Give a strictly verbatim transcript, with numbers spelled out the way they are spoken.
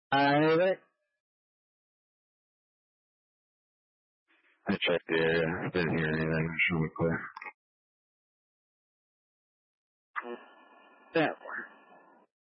I I checked the area. I didn't hear anything. Just really clear. that one.